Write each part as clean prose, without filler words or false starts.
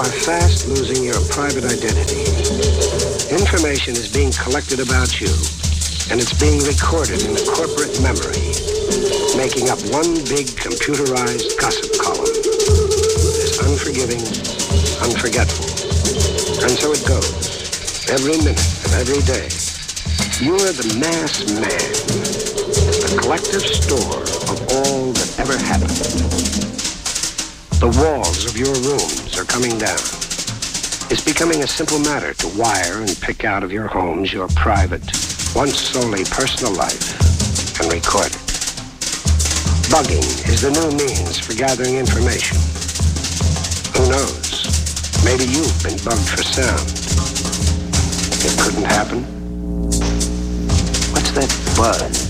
are fast losing your private identity. Information is being collected about you, and it's being recorded in the corporate memory, making up one big computerized gossip column. It's unforgiving, unforgetful. And so it goes, every minute of every day. You are the mass man, the collective store of all that ever happened. The walls of your rooms are coming down. It's becoming a simple matter to wire and pick out of your homes your private, once solely personal life, and record it. Bugging is the new means for gathering information. Who knows? Maybe you've been bugged for sound. It couldn't happen. What's that buzz?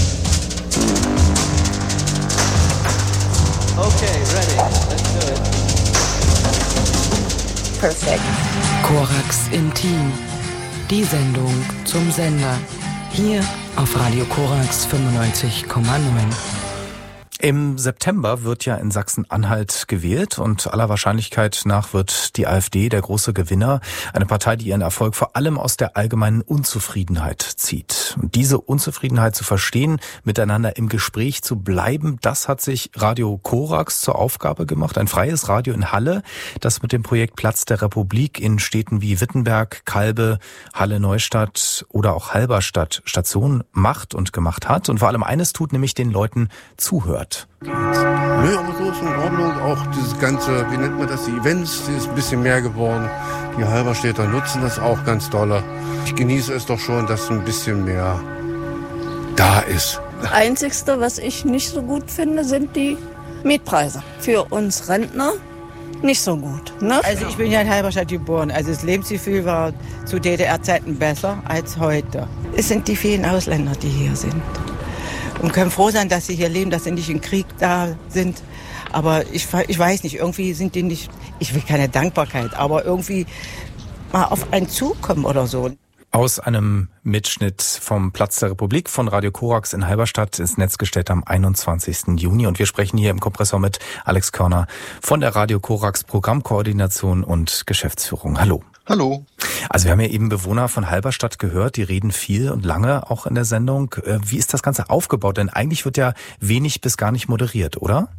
Okay, ready. Let's do it. Perfect. Korax Intim. Die Sendung zum Sender. Hier auf Radio Korax 95,9. Im September wird ja in Sachsen-Anhalt gewählt und aller Wahrscheinlichkeit nach wird die AfD der große Gewinner. Eine Partei, die ihren Erfolg vor allem aus der allgemeinen Unzufriedenheit zieht. Und diese Unzufriedenheit zu verstehen, miteinander im Gespräch zu bleiben, das hat sich Radio Korax zur Aufgabe gemacht. Ein freies Radio in Halle, das mit dem Projekt Platz der Republik in Städten wie Wittenberg, Kalbe, Halle-Neustadt oder auch Halberstadt Station macht und gemacht hat. Und vor allem eines tut, nämlich den Leuten zuhört. Nö, aber so ist in Ordnung. Auch dieses ganze, wie nennt man das, die Events, die ist ein bisschen mehr geworden. Die Halberstädter nutzen das auch ganz doll. Ich genieße es doch schon, dass ein bisschen mehr da ist. Das Einzigste, was ich nicht so gut finde, sind die Mietpreise. Für uns Rentner nicht so gut. Ne? Also ich bin ja in Halberstadt geboren. Also das Lebensgefühl war zu DDR-Zeiten besser als heute. Es sind die vielen Ausländer, die hier sind. Und können froh sein, dass sie hier leben, dass sie nicht im Krieg da sind. Aber ich weiß nicht, irgendwie sind die nicht, ich will keine Dankbarkeit, aber irgendwie mal auf einen zukommen oder so. Aus einem Mitschnitt vom Platz der Republik von Radio Korax in Halberstadt ins Netz gestellt am 21. Juni. Und wir sprechen hier im Kompressor mit Alex Körner von der Radio Korax Programmkoordination und Geschäftsführung. Hallo. Hallo. Also wir haben ja eben Bewohner von Halberstadt gehört, die reden viel und lange auch in der Sendung. Wie ist das Ganze aufgebaut? Denn eigentlich wird ja wenig bis gar nicht moderiert, oder?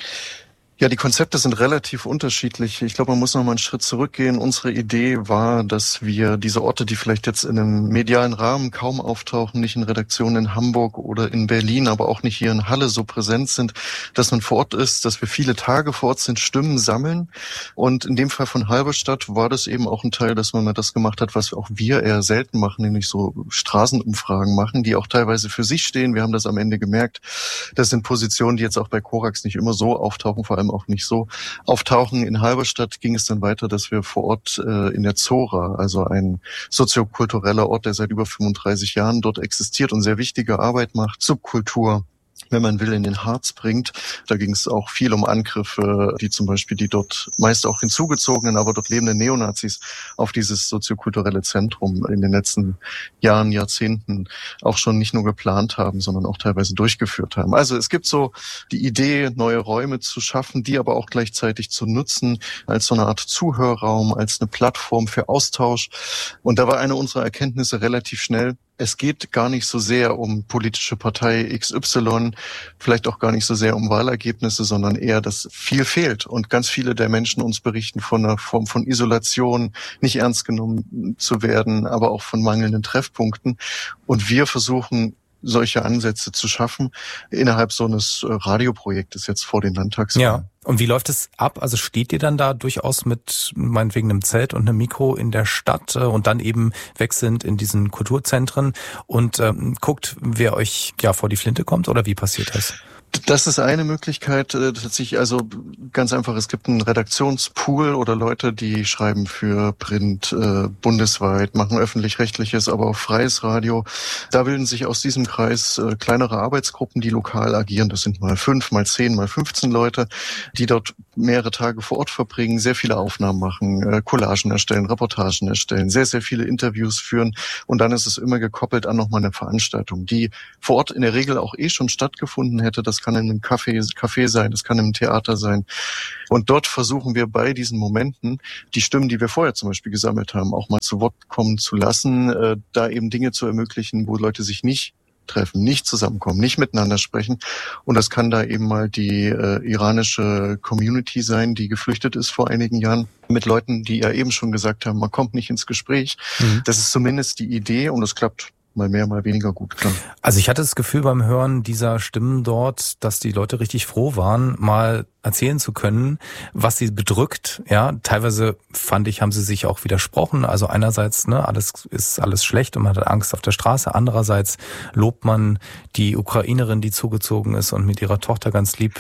Ja, die Konzepte sind relativ unterschiedlich. Ich glaube, man muss noch mal einen Schritt zurückgehen. Unsere Idee war, dass wir diese Orte, die vielleicht jetzt in einem medialen Rahmen kaum auftauchen, nicht in Redaktionen in Hamburg oder in Berlin, aber auch nicht hier in Halle so präsent sind, dass man vor Ort ist, dass wir viele Tage vor Ort sind, Stimmen sammeln. Und in dem Fall von Halberstadt war das eben auch ein Teil, dass man mal das gemacht hat, was auch wir eher selten machen, nämlich so Straßenumfragen machen, die auch teilweise für sich stehen. Wir haben das am Ende gemerkt. Das sind Positionen, die jetzt auch bei Korax nicht immer so auftauchen, vor allem auch nicht so auftauchen. In Halberstadt ging es dann weiter, dass wir vor Ort in der Zora, also ein soziokultureller Ort, der seit über 35 Jahren dort existiert und sehr wichtige Arbeit macht, Subkultur, wenn man will, in den Harz bringt. Da ging es auch viel um Angriffe, die zum Beispiel die dort meist auch hinzugezogenen, aber dort lebenden Neonazis auf dieses soziokulturelle Zentrum in den letzten Jahren, Jahrzehnten auch schon nicht nur geplant haben, sondern auch teilweise durchgeführt haben. Also es gibt so die Idee, neue Räume zu schaffen, die aber auch gleichzeitig zu nutzen als so eine Art Zuhörraum, als eine Plattform für Austausch. Und da war eine unserer Erkenntnisse relativ schnell: Es geht gar nicht so sehr um politische Partei XY, vielleicht auch gar nicht so sehr um Wahlergebnisse, sondern eher, dass viel fehlt. Und ganz viele der Menschen uns berichten von einer Form von Isolation, nicht ernst genommen zu werden, aber auch von mangelnden Treffpunkten. Und wir versuchen, solche Ansätze zu schaffen innerhalb so eines Radioprojektes jetzt vor den Landtagswahlen. Ja. Und wie läuft es ab? Also steht ihr dann da durchaus mit meinetwegen einem Zelt und einem Mikro in der Stadt und dann eben wechselnd in diesen Kulturzentren und guckt, wer euch ja vor die Flinte kommt, oder wie passiert das? Das ist eine Möglichkeit, tatsächlich, also ganz einfach, es gibt einen Redaktionspool oder Leute, die schreiben für Print bundesweit, machen öffentlich-rechtliches, aber auch freies Radio. Da bilden sich aus diesem Kreis kleinere Arbeitsgruppen, die lokal agieren. Das sind mal 5, mal 10, mal 15 Leute, die dort mehrere Tage vor Ort verbringen, sehr viele Aufnahmen machen, Collagen erstellen, Reportagen erstellen, sehr, sehr viele Interviews führen. Und dann ist es immer gekoppelt an nochmal eine Veranstaltung, die vor Ort in der Regel auch schon stattgefunden hätte. Das kann in einem Café sein, das kann im Theater sein. Und dort versuchen wir bei diesen Momenten, die Stimmen, die wir vorher zum Beispiel gesammelt haben, auch mal zu Wort kommen zu lassen, da eben Dinge zu ermöglichen, wo Leute sich nicht treffen, nicht zusammenkommen, nicht miteinander sprechen. Und das kann da eben mal die iranische Community sein, die geflüchtet ist vor einigen Jahren, mit Leuten, die ja eben schon gesagt haben, man kommt nicht ins Gespräch. Das ist zumindest die Idee und es klappt mal mehr, mal weniger gut, klar. Also ich hatte das Gefühl beim Hören dieser Stimmen dort, dass die Leute richtig froh waren, mal erzählen zu können, was sie bedrückt. Ja, teilweise fand ich, haben sie sich auch widersprochen. Also einerseits, alles ist alles schlecht und man hat Angst auf der Straße. Andererseits lobt man die Ukrainerin, die zugezogen ist und mit ihrer Tochter ganz lieb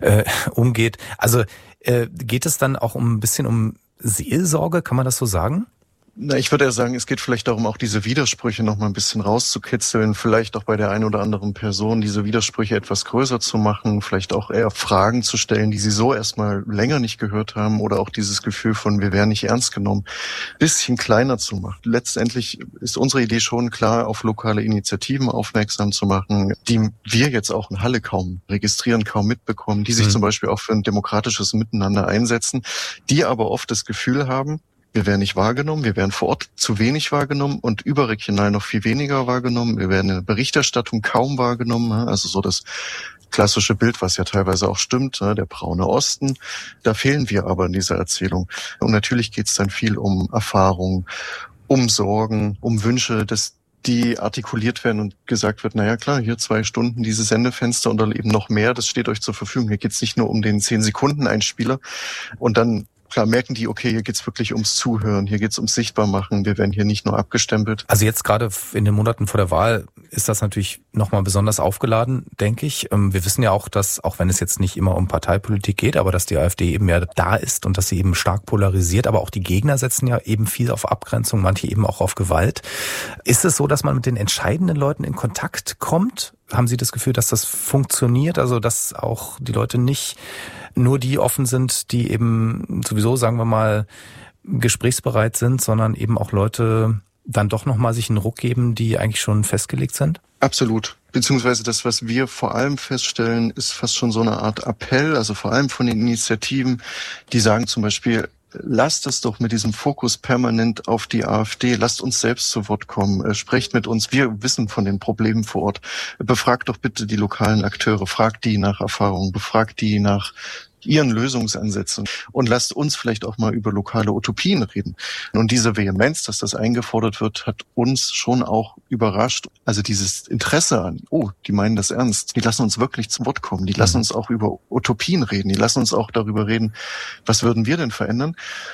umgeht. Also geht es dann auch ein bisschen um Seelsorge, kann man das so sagen? Na, ich würde ja sagen, es geht vielleicht darum, auch diese Widersprüche noch mal ein bisschen rauszukitzeln, vielleicht auch bei der einen oder anderen Person diese Widersprüche etwas größer zu machen, vielleicht auch eher Fragen zu stellen, die sie so erstmal länger nicht gehört haben oder auch dieses Gefühl von, wir werden nicht ernst genommen, bisschen kleiner zu machen. Letztendlich ist unsere Idee schon klar, auf lokale Initiativen aufmerksam zu machen, die wir jetzt auch in Halle kaum registrieren, kaum mitbekommen, die sich zum Beispiel auch für ein demokratisches Miteinander einsetzen, die aber oft das Gefühl haben, wir werden nicht wahrgenommen, wir werden vor Ort zu wenig wahrgenommen und überregional noch viel weniger wahrgenommen. Wir werden in der Berichterstattung kaum wahrgenommen, also so das klassische Bild, was ja teilweise auch stimmt, der braune Osten. Da fehlen wir aber in dieser Erzählung. Und natürlich geht es dann viel um Erfahrung, um Sorgen, um Wünsche, dass die artikuliert werden und gesagt wird, naja klar, hier 2 Stunden dieses Sendefenster und dann eben noch mehr, das steht euch zur Verfügung. Hier geht es nicht nur um den 10-Sekunden-Einspieler und dann klar merken die, okay, hier geht's wirklich ums Zuhören, hier geht's ums Sichtbarmachen, wir werden hier nicht nur abgestempelt. Also jetzt gerade in den Monaten vor der Wahl ist das natürlich nochmal besonders aufgeladen, denke ich. Wir wissen ja auch, dass, auch wenn es jetzt nicht immer um Parteipolitik geht, aber dass die AfD eben ja da ist und dass sie eben stark polarisiert, aber auch die Gegner setzen ja eben viel auf Abgrenzung, manche eben auch auf Gewalt. Ist es so, dass man mit den entscheidenden Leuten in Kontakt kommt? Haben Sie das Gefühl, dass das funktioniert? Also dass auch die Leute nicht nur die offen sind, die eben sowieso, sagen wir mal, gesprächsbereit sind, sondern eben auch Leute dann doch nochmal sich einen Ruck geben, die eigentlich schon festgelegt sind? Absolut. Beziehungsweise das, was wir vor allem feststellen, ist fast schon so eine Art Appell, also vor allem von den Initiativen, die sagen zum Beispiel, lasst es doch mit diesem Fokus permanent auf die AfD. Lasst uns selbst zu Wort kommen. Sprecht mit uns. Wir wissen von den Problemen vor Ort. Befragt doch bitte die lokalen Akteure. Fragt die nach Erfahrungen. Befragt die nach ihren Lösungsansätzen und lasst uns vielleicht auch mal über lokale Utopien reden. Und diese Vehemenz, dass das eingefordert wird, hat uns schon auch überrascht. Also dieses Interesse an, die meinen das ernst, die lassen uns wirklich zu Wort kommen, die lassen uns auch über Utopien reden, die lassen uns auch darüber reden, was würden wir denn verändern?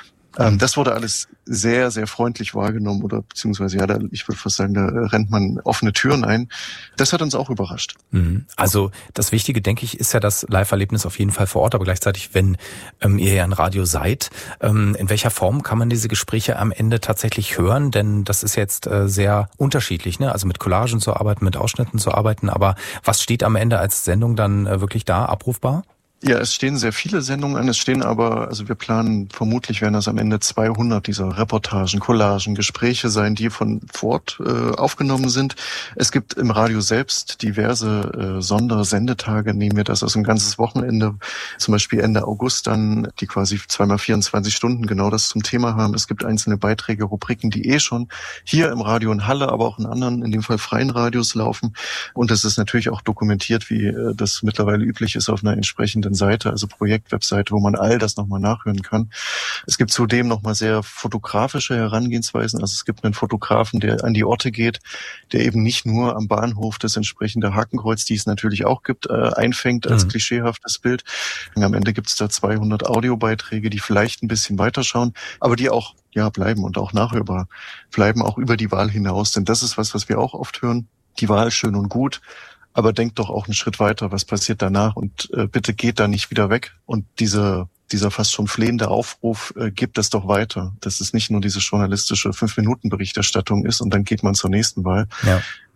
Das wurde alles sehr, sehr freundlich wahrgenommen oder beziehungsweise, ich würde fast sagen, da rennt man offene Türen ein. Das hat uns auch überrascht. Also das Wichtige, denke ich, ist ja das Live-Erlebnis auf jeden Fall vor Ort, aber gleichzeitig, wenn ihr ja ein Radio seid, in welcher Form kann man diese Gespräche am Ende tatsächlich hören? Denn das ist jetzt sehr unterschiedlich, ne? Also mit Collagen zu arbeiten, mit Ausschnitten zu arbeiten, aber was steht am Ende als Sendung dann wirklich da, abrufbar? Ja, es stehen sehr viele Sendungen an. Es stehen aber, also wir planen, vermutlich werden das am Ende 200 dieser Reportagen, Collagen, Gespräche sein, die von vor Ort aufgenommen sind. Es gibt im Radio selbst diverse Sondersendetage, nehmen wir das also ein ganzes Wochenende, zum Beispiel Ende August dann, die quasi 2x24 Stunden genau das zum Thema haben. Es gibt einzelne Beiträge, Rubriken, die schon hier im Radio in Halle, aber auch in anderen, in dem Fall freien Radios laufen. Und es ist natürlich auch dokumentiert, wie das mittlerweile üblich ist auf einer entsprechenden Seite, also Projektwebseite, wo man all das nochmal nachhören kann. Es gibt zudem nochmal sehr fotografische Herangehensweisen. Also es gibt einen Fotografen, der an die Orte geht, der eben nicht nur am Bahnhof das entsprechende Hakenkreuz, die es natürlich auch gibt, einfängt als klischeehaftes Bild. Und am Ende gibt es da 200 Audiobeiträge, die vielleicht ein bisschen weiterschauen, aber die auch bleiben und auch nachhörbar bleiben, auch über die Wahl hinaus. Denn das ist was wir auch oft hören. Die Wahl schön und gut, aber denkt doch auch einen Schritt weiter, was passiert danach und bitte geht da nicht wieder weg. Und dieser fast schon flehende Aufruf, gibt es doch weiter, dass es nicht nur diese journalistische 5-Minuten-Berichterstattung ist und dann geht man zur nächsten Wahl. Ja.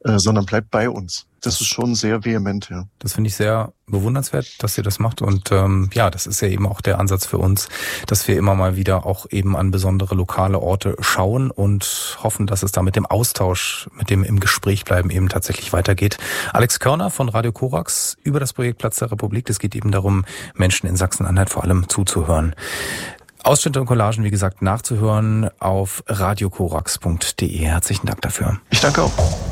sondern bleibt bei uns. Das ist schon sehr vehement, ja. Das finde ich sehr bewundernswert, dass ihr das macht. Und das ist ja eben auch der Ansatz für uns, dass wir immer mal wieder auch eben an besondere lokale Orte schauen und hoffen, dass es da mit dem Austausch, mit dem im Gespräch bleiben eben tatsächlich weitergeht. Alex Körner von Radio Korax über das Projekt Platz der Republik. Es geht eben darum, Menschen in Sachsen-Anhalt vor allem zuzuhören. Ausschnitte und Collagen, wie gesagt, nachzuhören auf radiokorax.de. Herzlichen Dank dafür. Ich danke auch.